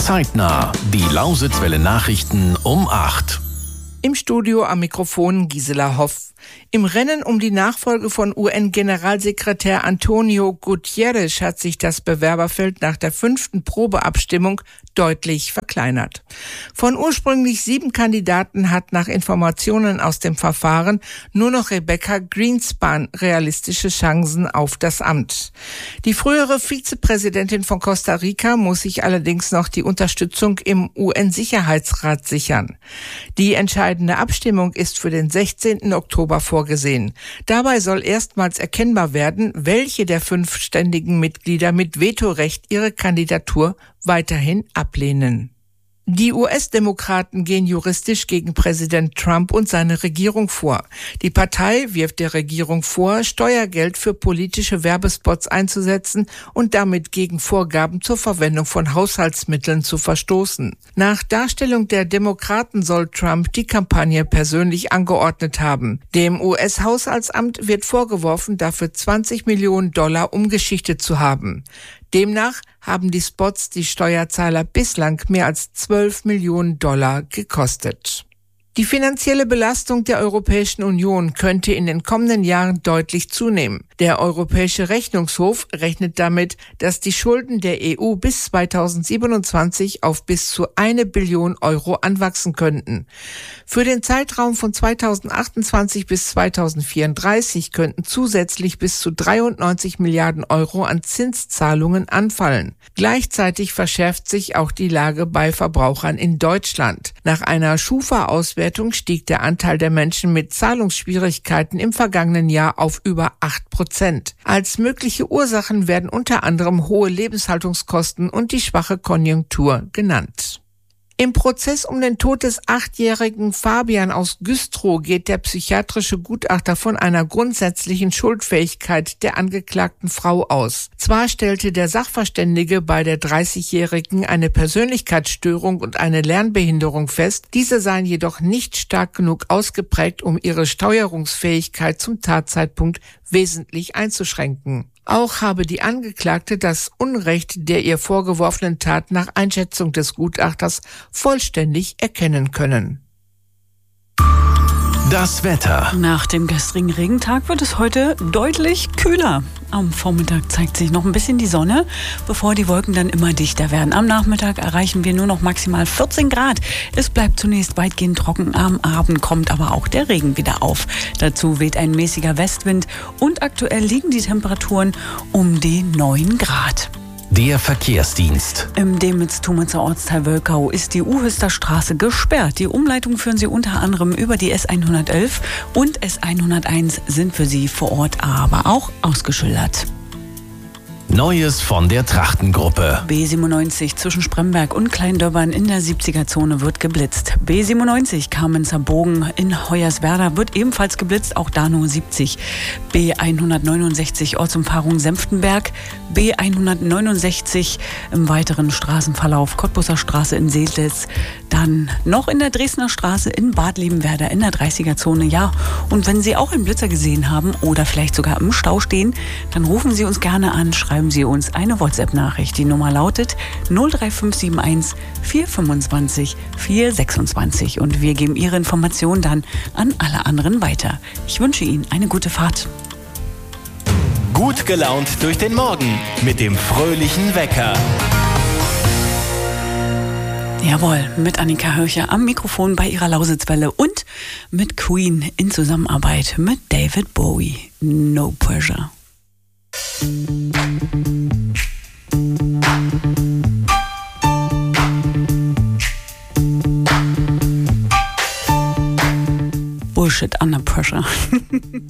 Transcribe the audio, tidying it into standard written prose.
Zeitnah, die Lausitzwelle Nachrichten um 8. Im Studio am Mikrofon Gisela Hoff. Im Rennen um die Nachfolge von UN-Generalsekretär Antonio Guterres hat sich das Bewerberfeld nach der 5. Probeabstimmung deutlich verkleinert. Von ursprünglich 7 Kandidaten hat nach Informationen aus dem Verfahren nur noch Rebecca Greenspan realistische Chancen auf das Amt. Die frühere Vizepräsidentin von Costa Rica muss sich allerdings noch die Unterstützung im UN-Sicherheitsrat sichern. Die entscheidende Abstimmung ist für den 16. Oktober vorgesehen. Dabei soll erstmals erkennbar werden, welche der 5 ständigen Mitglieder mit Vetorecht ihre Kandidatur weiterhin ablehnen. Die US-Demokraten gehen juristisch gegen Präsident Trump und seine Regierung vor. Die Partei wirft der Regierung vor, Steuergeld für politische Werbespots einzusetzen und damit gegen Vorgaben zur Verwendung von Haushaltsmitteln zu verstoßen. Nach Darstellung der Demokraten soll Trump die Kampagne persönlich angeordnet haben. Dem US-Haushaltsamt wird vorgeworfen, dafür $20 Millionen umgeschichtet zu haben. Demnach haben die Spots die Steuerzahler bislang mehr als $12 Millionen gekostet. Die finanzielle Belastung der Europäischen Union könnte in den kommenden Jahren deutlich zunehmen. Der Europäische Rechnungshof rechnet damit, dass die Schulden der EU bis 2027 auf bis zu €1 Billion anwachsen könnten. Für den Zeitraum von 2028 bis 2034 könnten zusätzlich bis zu €93 Milliarden an Zinszahlungen anfallen. Gleichzeitig verschärft sich auch die Lage bei Verbrauchern in Deutschland. Nach einer Schufa-Auswertung stieg der Anteil der Menschen mit Zahlungsschwierigkeiten im vergangenen Jahr auf über 8%. Als mögliche Ursachen werden unter anderem hohe Lebenshaltungskosten und die schwache Konjunktur genannt. Im Prozess um den Tod des 8-jährigen Fabian aus Güstrow geht der psychiatrische Gutachter von einer grundsätzlichen Schuldfähigkeit der angeklagten Frau aus. Zwar stellte der Sachverständige bei der 30-Jährigen eine Persönlichkeitsstörung und eine Lernbehinderung fest, diese seien jedoch nicht stark genug ausgeprägt, um ihre Steuerungsfähigkeit zum Tatzeitpunkt wesentlich einzuschränken. Auch habe die Angeklagte das Unrecht der ihr vorgeworfenen Tat nach Einschätzung des Gutachters vollständig erkennen können. Das Wetter. Nach dem gestrigen Regentag wird es heute deutlich kühler. Am Vormittag zeigt sich noch ein bisschen die Sonne, bevor die Wolken dann immer dichter werden. Am Nachmittag erreichen wir nur noch maximal 14 Grad. Es bleibt zunächst weitgehend trocken. Am Abend kommt aber auch der Regen wieder auf. Dazu weht ein mäßiger Westwind und aktuell liegen die Temperaturen um die 9 Grad. Der Verkehrsdienst. Im Dehmitz-Tumitzer Ortsteil Wölkau ist die Uhüster-Straße gesperrt. Die Umleitung führen Sie unter anderem über die S111 und S101 sind für Sie vor Ort aber auch ausgeschildert. Neues von der Trachtengruppe. B97 zwischen Spremberg und Kleindöbbern in der 70er-Zone wird geblitzt. B97 Kamenzer Bogen in Hoyerswerda wird ebenfalls geblitzt, auch da nur 70. B169 Ortsumfahrung Senftenberg. B169 im weiteren Straßenverlauf Cottbusser Straße in Seelitz. Dann noch in der Dresdner Straße in Bad Liebenwerda in der 30er-Zone. Ja, und wenn Sie auch einen Blitzer gesehen haben oder vielleicht sogar im Stau stehen, dann rufen Sie uns gerne an, schreiben Sie uns eine WhatsApp-Nachricht. Die Nummer lautet 03571 425 426 und wir geben Ihre Informationen dann an alle anderen weiter. Ich wünsche Ihnen eine gute Fahrt. Gut gelaunt durch den Morgen mit dem fröhlichen Wecker. Jawohl, mit Annika Hörcher am Mikrofon bei ihrer Lausitzwelle und mit Queen in Zusammenarbeit mit David Bowie. No Pressure. Bullshit under pressure.